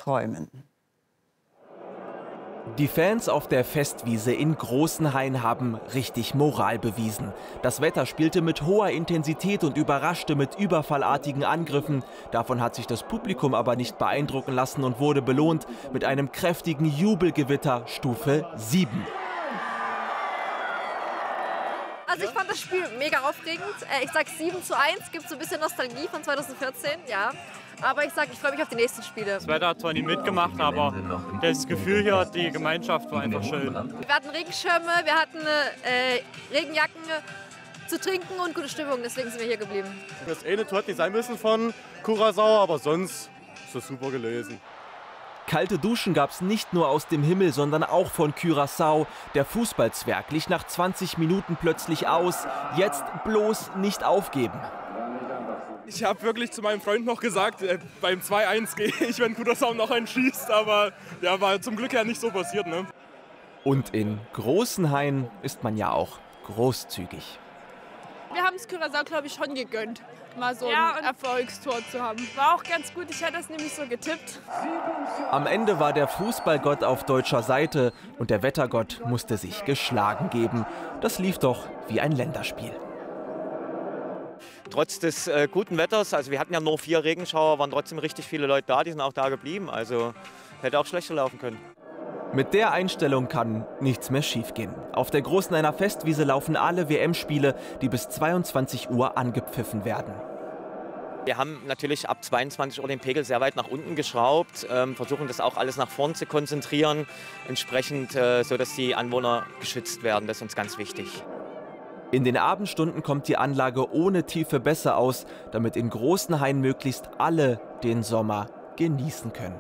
träumen. Die Fans auf der Festwiese in Großenhain haben richtig Moral bewiesen. Das Wetter spielte mit hoher Intensität und überraschte mit überfallartigen Angriffen. Davon hat sich das Publikum aber nicht beeindrucken lassen und wurde belohnt mit einem kräftigen Jubelgewitter Stufe 7. Also ich fand das Spiel mega aufregend. Ich sag 7:1, gibt so ein bisschen Nostalgie von 2014, ja. Aber ich sag, ich freue mich auf die nächsten Spiele. Das Wetter hat zwar nicht mitgemacht, aber das Gefühl hier, die Gemeinschaft war einfach schön. Wir hatten Regenschirme, wir hatten Regenjacken zu trinken und gute Stimmung, deswegen sind wir hier geblieben. Das eine Tor hätte nicht sein müssen von Curaçao, aber sonst ist das super gelesen. Kalte Duschen gab es nicht nur aus dem Himmel, sondern auch von Curaçao. Der Fußballzwerg glich nach 20 Minuten plötzlich aus. Jetzt bloß nicht aufgeben. Ich habe wirklich zu meinem Freund noch gesagt, beim 2:1 gehe ich, wenn Curaçao noch einen schießt. Aber ja, war zum Glück ja nicht so passiert. Ne? Und in Großenhain ist man ja auch großzügig. Wir haben es Curaçao, glaube ich, schon gegönnt, mal so ein Erfolgstor zu haben. War auch ganz gut, ich hätte das nämlich so getippt. Am Ende war der Fußballgott auf deutscher Seite und der Wettergott musste sich geschlagen geben. Das lief doch wie ein Länderspiel. Trotz des guten Wetters, also wir hatten ja nur 4 Regenschauer, waren trotzdem richtig viele Leute da, die sind auch da geblieben. Also hätte auch schlechter laufen können. Mit der Einstellung kann nichts mehr schiefgehen. Auf der Großenhainer Festwiese laufen alle WM-Spiele, die bis 22 Uhr angepfiffen werden. Wir haben natürlich ab 22 Uhr den Pegel sehr weit nach unten geschraubt, versuchen das auch alles nach vorn zu konzentrieren, entsprechend so, dass die Anwohner geschützt werden. Das ist uns ganz wichtig. In den Abendstunden kommt die Anlage ohne tiefe Bässe aus, damit in Großenhain möglichst alle den Sommer genießen können.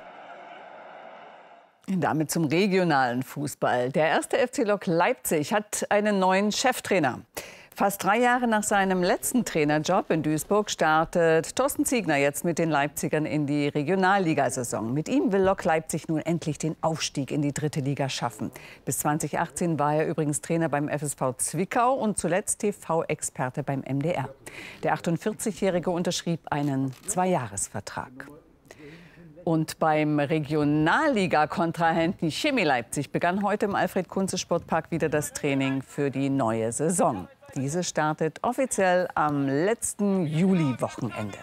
Damit zum regionalen Fußball. Der 1. FC Lok Leipzig hat einen neuen Cheftrainer. Fast 3 Jahre nach seinem letzten Trainerjob in Duisburg startet Thorsten Ziegner jetzt mit den Leipzigern in die Regionalligasaison. Mit ihm will Lok Leipzig nun endlich den Aufstieg in die 3. Liga schaffen. Bis 2018 war er übrigens Trainer beim FSV Zwickau und zuletzt TV-Experte beim MDR. Der 48-Jährige unterschrieb einen 2-Jahres-Vertrag. Und beim Regionalliga-Kontrahenten Chemie Leipzig begann heute im Alfred-Kunze-Sportpark wieder das Training für die neue Saison. Diese startet offiziell am letzten Juli-Wochenende.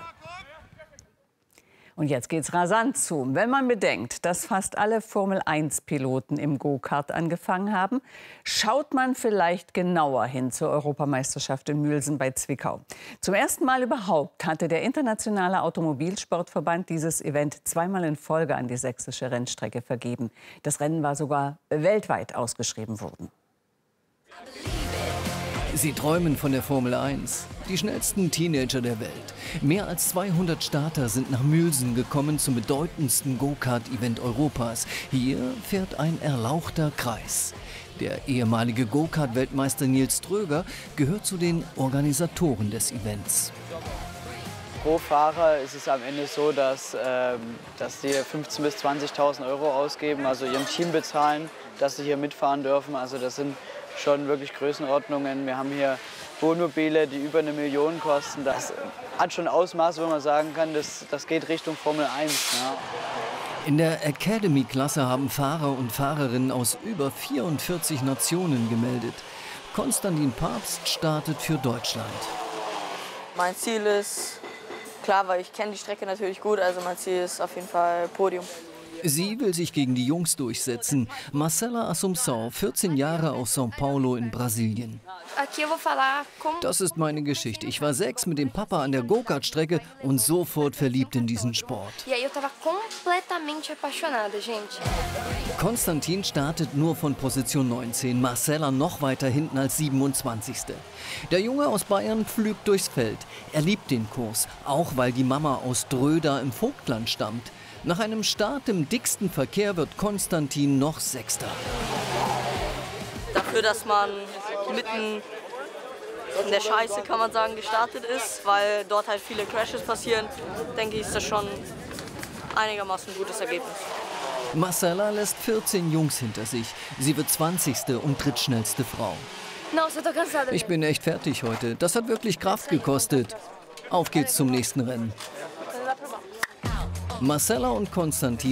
Und jetzt geht's rasant zu. Wenn man bedenkt, dass fast alle Formel-1-Piloten im Go-Kart angefangen haben, schaut man vielleicht genauer hin zur Europameisterschaft in Mülsen bei Zwickau. Zum ersten Mal überhaupt hatte der Internationale Automobilsportverband dieses Event 2-mal in Folge an die sächsische Rennstrecke vergeben. Das Rennen war sogar weltweit ausgeschrieben worden. Sie träumen von der Formel 1, die schnellsten Teenager der Welt. Mehr als 200 Starter sind nach Mülsen gekommen zum bedeutendsten Go-Kart-Event Europas. Hier fährt ein erlauchter Kreis. Der ehemalige Go-Kart-Weltmeister Nils Ströger gehört zu den Organisatoren des Events. Pro Fahrer ist es am Ende so, dass die 15.000 bis 20.000 Euro ausgeben, also ihrem Team bezahlen, dass sie hier mitfahren dürfen. Also das sind schon wirklich Größenordnungen. Wir haben hier Wohnmobile, die über 1 Million kosten. Das hat schon Ausmaße, wo man sagen kann, das geht Richtung Formel 1. Ja. In der Academy-Klasse haben Fahrer und Fahrerinnen aus über 44 Nationen gemeldet. Konstantin Papst startet für Deutschland. Mein Ziel ist, klar, weil ich kenne die Strecke natürlich gut, also mein Ziel ist auf jeden Fall Podium. Sie will sich gegen die Jungs durchsetzen. Marcela Assumpção, 14 Jahre aus São Paulo in Brasilien. Das ist meine Geschichte. Ich war 6 mit dem Papa an der Go-Kart-Strecke und sofort verliebt in diesen Sport. Konstantin startet nur von Position 19, Marcela noch weiter hinten als 27. Der Junge aus Bayern pflügt durchs Feld. Er liebt den Kurs, auch weil die Mama aus Dröda im Vogtland stammt. Nach einem Start im dicksten Verkehr wird Konstantin noch 6. Dafür, dass man mitten in der Scheiße, kann man sagen, gestartet ist, weil dort halt viele Crashes passieren, denke ich, ist das schon einigermaßen ein gutes Ergebnis. Marcela lässt 14 Jungs hinter sich. Sie wird 20. und drittschnellste Frau. Ich bin echt fertig heute. Das hat wirklich Kraft gekostet. Auf geht's zum nächsten Rennen. Marcela und Konstantin